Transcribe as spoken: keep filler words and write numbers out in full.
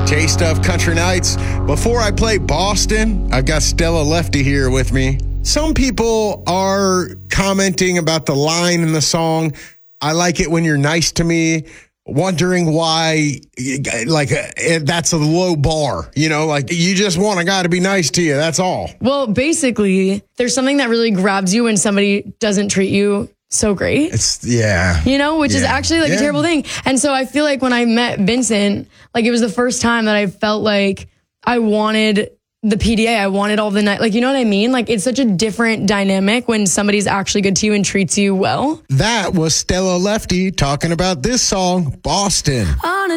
Taste of Country Nights. Before I play Boston, I've got Stella Lefty here with me. Some people are commenting about the line in the song, I like it when you're nice to me, wondering why, like, uh, that's a low bar. You know, like, you just want a guy to be nice to you. That's all. Well, basically, there's something that really grabs you when somebody doesn't treat you so great. It's, yeah. You know, which yeah. is actually like yeah. a terrible thing. And so I feel like when I met Vincent, like it was the first time that I felt like I wanted the P D A. I wanted all the night. Like, you know what I mean? Like, it's such a different dynamic when somebody's actually good to you and treats you well. That was Stella Lefty talking about this song, Boston. On a